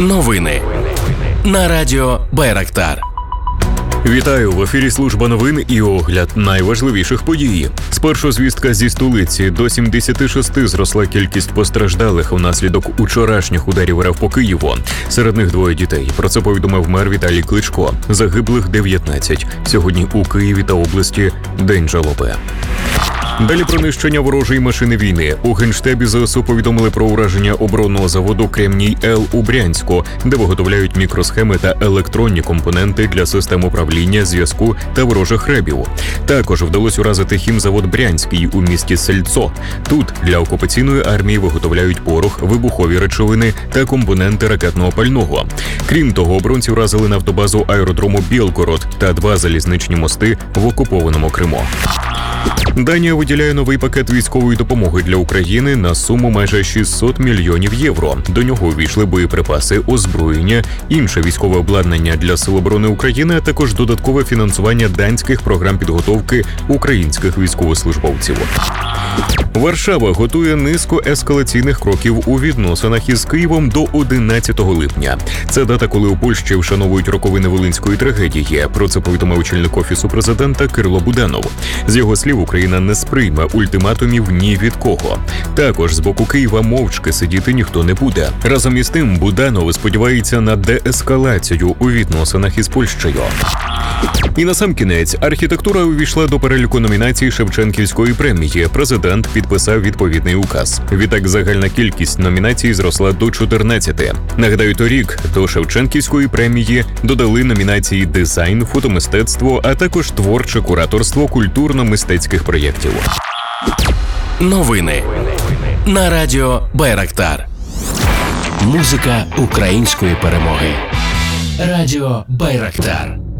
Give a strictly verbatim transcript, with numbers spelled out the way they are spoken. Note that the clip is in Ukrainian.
Новини на радіо Байрактар. Вітаю! В ефірі служба новин і огляд найважливіших подій. Спершу звістка зі столиці. До сімдесят шість зросла кількість постраждалих внаслідок учорашніх ударів РФ по Києву. Серед них двоє дітей. Про це повідомив мер Віталій Кличко. Загиблих дев'ятнадцять. Сьогодні у Києві та області день жалоби. Далі про нищення ворожої машини війни. У Генштабі ЗСУ повідомили про ураження оборонного заводу «Кремній-Л» у Брянську, де виготовляють мікросхеми та електронні компоненти для систем управління, зв'язку та ворожих ребів. Також вдалося уразити хімзавод «Брянський» у місті Сельцо. Тут для окупаційної армії виготовляють порох, вибухові речовини та компоненти ракетного пального. Крім того, оборонці вразили нафтобазу аеродрому Білгород та два залізничні мости в окупованому Криму. Данія виділяє новий пакет військової допомоги для України на суму майже шістсот мільйонів євро. До нього увійшли боєприпаси, озброєння, інше військове обладнання для Сил оборони України, а також додаткове фінансування данських програм підготовки українських військовослужбовців. Варшава готує низку ескалаційних кроків у відносинах із Києвом до одинадцятого липня. Це дата, коли у Польщі вшановують роковини Волинської трагедії. Про це повідомив очільник Офісу президента Кирило Буданов. З його слів, Україна не сприйме ультиматумів ні від кого. Також з боку Києва мовчки сидіти ніхто не буде. Разом із тим, Буданов сподівається на деескалацію у відносинах із Польщею. І насамкінець, архітектура увійшла до переліку номінацій Шевченківської премії. Президент підписав відповідний указ. Відтак загальна кількість номінацій зросла до чотирнадцяти. Нагадаю, торік до Шевченківської премії додали номінації «Дизайн», «Фотомистецтво», а також «Творче кураторство культурно-мистецьких проєктів». Новини на радіо Байрактар. Музика української перемоги. Радіо Байрактар.